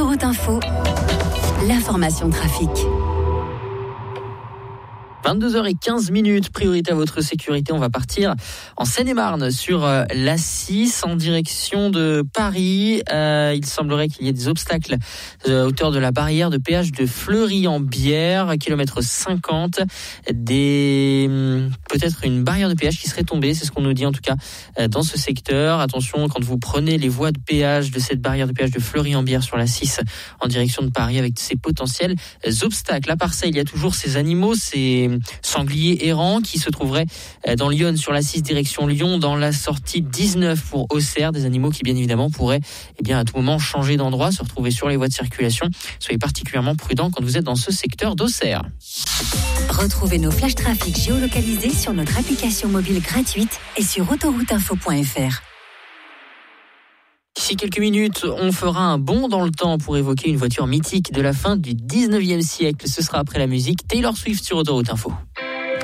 Autoroute Info, l'information trafic. 22h15, priorité à votre sécurité. On va partir en Seine-et-Marne sur l'A6 en direction de Paris. Il semblerait qu'il y ait des obstacles à hauteur de la barrière de péage de Fleury-en-Bière, kilomètre 50. Peut-être une barrière de péage qui serait tombée, c'est ce qu'on nous dit en tout cas dans ce secteur. Attention quand vous prenez les voies de péage de cette barrière de péage de Fleury-en-Bière sur l'A6 en direction de Paris avec ces potentiels obstacles. À part ça, il y a toujours ces animaux, ces sangliers errants qui se trouveraient dans Lyon sur l'A6 direction Lyon dans la sortie 19 pour Auxerre, des animaux qui bien évidemment pourraient à tout moment changer d'endroit, se retrouver sur les voies de circulation. Soyez particulièrement prudents quand vous êtes dans ce secteur d'Auxerre. Retrouvez nos flash trafic géolocalisés sur notre application mobile gratuite et sur autorouteinfo.fr. D'ici quelques minutes, on fera un bond dans le temps pour évoquer une voiture mythique de la fin du 19e siècle. Ce sera après la musique Taylor Swift sur Autoroute Info.